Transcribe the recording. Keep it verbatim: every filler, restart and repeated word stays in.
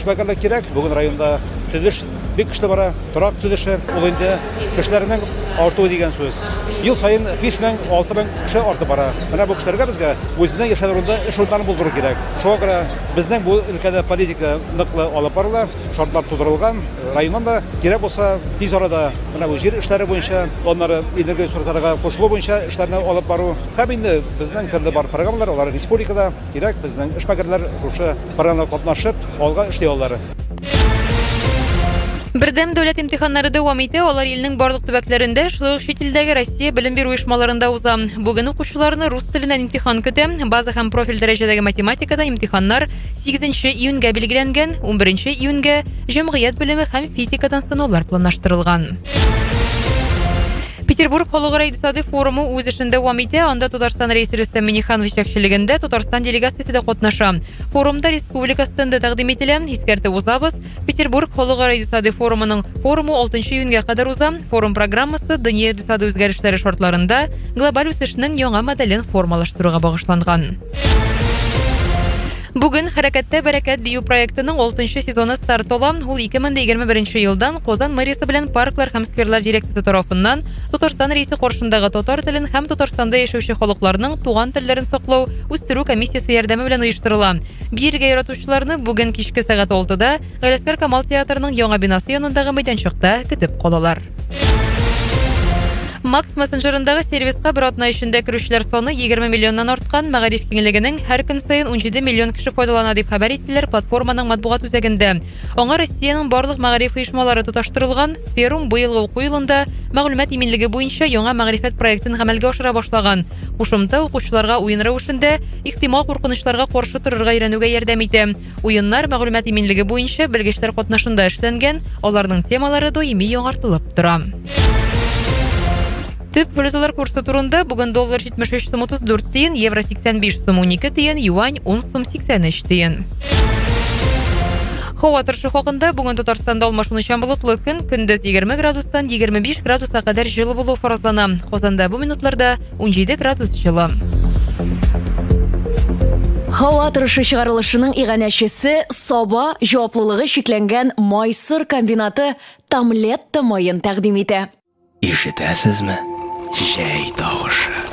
эшмәкәрлек кирәк. Бүген районда төзелеш бик көчле бара, торак төзелеше. Ул инде кешеләрнең артуы дигән сүз. Ел саен биш мең, алты мең кеше артып бара. Менә бу кешеләргә безгә үзенең яшәүендә эш урыннарын булдыру кирәк. Шуңа күрә безнең бу өлкәдә политика ныклы алып барыла, шартлар тудырылган. Районнан да кирәк булса тиз арада менә бу җир эшләре буенча, аннары энергия ресурсларга кушылу буенча эшләрне алып бару. Һәм инде безнең төрле бар программалар, алар республикада кирәк безнең эшмәкәрләр шушы программада катнашып, алга эшли алалар. Бердәм дәүләт имтиханнары дәвам итә, алар илнең барлык төбәкләрендә, шулай ук чит илдәге Россия белем бирү оешмаларында уза. Бүген укучыларны рус теленнән имтихан көтә. База һәм профиль дәрәҗәдәге математикада имтиханнар сигезенче июньгә билгеләнгән, унберенче июньгә җәмгыять белеме һәм физикадан сынаулар планлаштырылган. Петербург халыкара икътисади форумы үз эшен дәвам итә. Анда Татарстан рәисе Рөстәм Миңнеханов җитәкчелегендә Татарстан делегациясе дә катнаша. Форумда республика стенды тәкъдим ителә. Искәртеп узабыз. Петербург халыкара икътисади форумының форумы алтынчы июньгә кадәр уза. Форум программасы дөнья икътисади үзгәрешләре шартларында глобаль үсешнең яңа моделен формалаштыруга багышланган. Бүген хәрәкәттә бәрәкәт бию проектының алтынчы сезоны старт ала. Ул ике мең егерме беренче елдан Казан мэриясе белән парклар һәм скверлар дирекциясе тарафыннан Татарстан рәисе каршындагы татар телен һәм Татарстанда яшәүче халыкларның туган телләрен саклау, үстерү комиссиясе ярдәме белән оештырыла. Биергә яратучыларны бүген кичке сәгать алтыда Галискар Камал театрының яңа бинасы янындагы мәйданчыкта көтеп калалар. Макс мессенджерындагы сервиска бер атна эчендә керүчеләр саны егерме миллионнан арткан. Мәгариф киңлегенең һәр көн саен унҗиде миллион кеше файдалана дип хәбәр иттеләр платформаның матбугат үзәгендә. Аңа Россиянең барлык мәгариф оешмалары тоташтырылган. Сферум быелгы уку елында мәгълүмат иминлеге буенча яңа мәгърифәт проектын гамәлгә ашыра башлаган. Кушымта укучыларга уен рәвешендә ихтимал куркынычларга каршы торырга өйрәнүгә ярдәм итә. Уеннар мәгълүмат иминлеге буенча белгечләр катнашында эшләнгән. Аларның темалары даими яңартылып тора. Төп валюталар курсы турында бүген доллар җитмеш өч сум утыз дүрт тиен, евро сиксән биш сум унике тиен, юань он сум сиксән өч тиен. Һава торышы хакында бүген Татарстанда алмашынучан болытлы көн, көндез егерме градустан егерме биш градуска кадәр җылы булу фаразлана. Казанда бу минутларда унҗиде градус җылы. Һава торышы чыгарылышының иганәчесе Саба җаваплылыгы шикләнгән майсыр комбинаты Тамлетта майын тәкъдим итә. Ишетәсезме? Җәй тавышы.